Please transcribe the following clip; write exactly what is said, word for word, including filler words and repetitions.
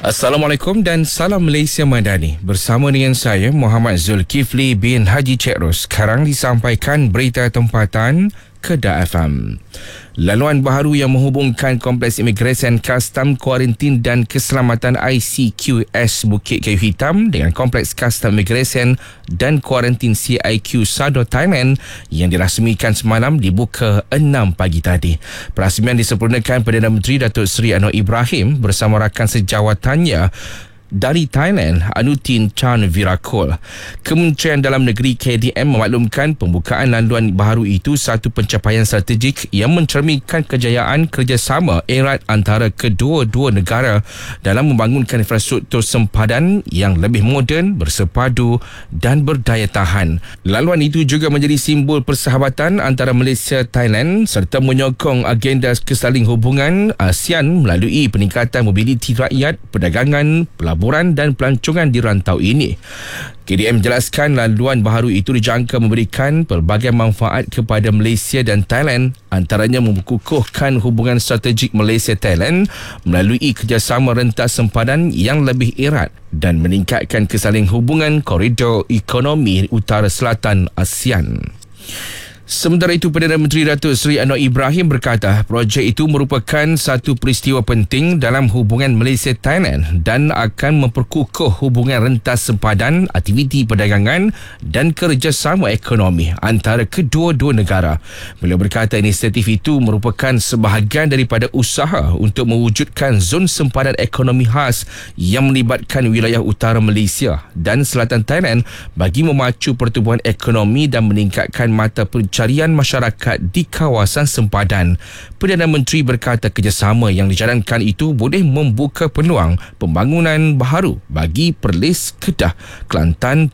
Assalamualaikum dan salam Malaysia Madani. Bersama dengan saya Muhammad Zulkifli bin Haji Cik Ros. Sekarang disampaikan berita tempatan Kedah F M. Laluan baharu yang menghubungkan Kompleks Imigresen, Kastam, Kuarantin dan Keselamatan I C Q S Bukit Kayu Hitam dengan Kompleks Kastam Imigresen dan Kuarantin C I Q Sador Thailand yang dirasmikan semalam dibuka enam pagi tadi. Perasmian disempurnakan Perdana Menteri Datuk Seri Anwar Ibrahim bersama rakan sejawatannya dari Thailand, Anutin Chan Virakul. Kementerian Dalam Negeri K D M memaklumkan pembukaan laluan baharu itu satu pencapaian strategik yang mencerminkan kejayaan kerjasama erat antara kedua-dua negara dalam membangunkan infrastruktur sempadan yang lebih moden, bersepadu dan berdaya tahan. Laluan itu juga menjadi simbol persahabatan antara Malaysia Thailand serta menyokong agenda kesaling hubungan ASEAN melalui peningkatan mobiliti rakyat, perdagangan, pelaburan dan pelancongan di rantau ini. K D M menjelaskan laluan baharu itu dijangka memberikan pelbagai manfaat kepada Malaysia dan Thailand, antaranya mengukuhkan hubungan strategik Malaysia-Thailand melalui kerjasama rentas sempadan yang lebih erat dan meningkatkan kesaling hubungan koridor ekonomi utara selatan ASEAN. Sementara itu, Perdana Menteri Datuk Seri Anwar Ibrahim berkata projek itu merupakan satu peristiwa penting dalam hubungan Malaysia-Thailand dan akan memperkukuh hubungan rentas sempadan, aktiviti perdagangan dan kerjasama ekonomi antara kedua-dua negara. Beliau berkata inisiatif itu merupakan sebahagian daripada usaha untuk mewujudkan zon sempadan ekonomi khas yang melibatkan wilayah utara Malaysia dan selatan Thailand bagi memacu pertumbuhan ekonomi dan meningkatkan mata pencarian Carian masyarakat di kawasan sempadan. Perdana Menteri berkata kerjasama yang dijalankan itu boleh membuka peluang pembangunan baharu bagi Perlis, Kedah, Kelantan,